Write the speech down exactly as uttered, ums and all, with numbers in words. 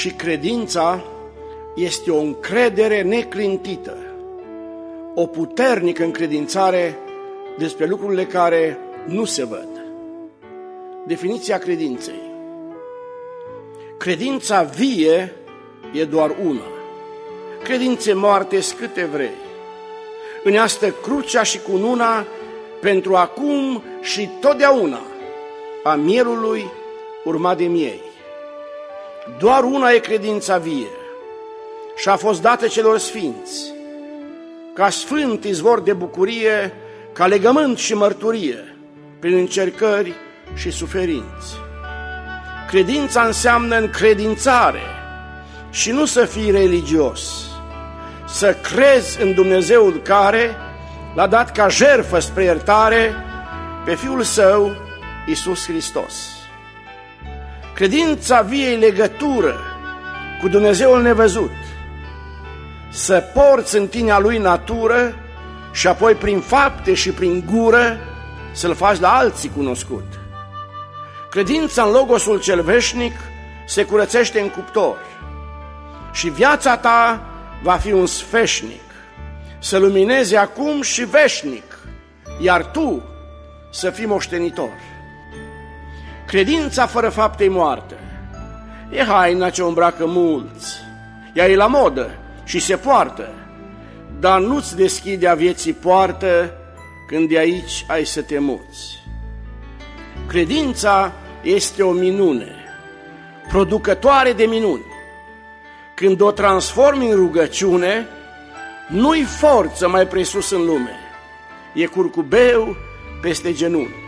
Și credința este o încredere neclintită, o puternică încredințare despre lucrurile care nu se văd. Definiția credinței. Credința vie e doar una. Credințe moarte câte vrei. În ea stă crucea și cununa pentru acum și totdeauna a mielului urmat de miei. Doar una e credința vie și a fost dată celor sfinți, ca sfânt izvor de bucurie, ca legământ și mărturie, prin încercări și suferinți. Credința înseamnă încredințare și nu să fii religios, să crezi în Dumnezeul care l-a dat ca jertfă spre iertare pe Fiul Său, Iisus Hristos. Credința vie legătură cu Dumnezeul nevăzut, să porți în tine a Lui natură și apoi prin fapte și prin gură să-L faci la alții cunoscut. Credința în Logosul cel veșnic se curățește în cuptor și viața ta va fi un sfeșnic, să lumineze acum și veșnic, iar tu să fii moștenitor. Credința fără fapte-i moartă. E haina ce o îmbracă mulți, ea e la modă și se poartă, dar nu-ți deschide a vieții poartă când de aici ai să te muți. Credința este o minune, producătoare de minuni. Când o transformi în rugăciune, nu-i forță mai presus în lume, e curcubeu peste genunchi.